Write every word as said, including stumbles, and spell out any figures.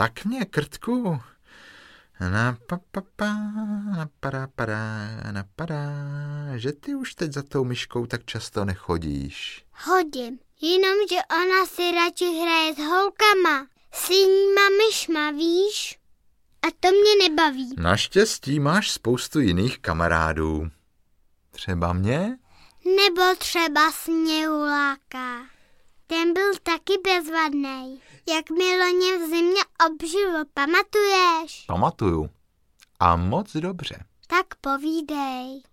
tak mě, Krtku. Na pa, pa, pa, na para, para, na para, že ty už teď za tou myškou tak často nechodíš. Chodím, jenomže ona si radši hraje s holkama, s jinýma myšma, víš? A to mě nebaví. Naštěstí máš spoustu jiných kamarádů. Třeba mě? Nebo třeba Sněhuláka. Ten byl taky bezvadnej. Jak mi loni v zimě obživl, pamatuješ? Pamatuju. A moc dobře. Tak povídej.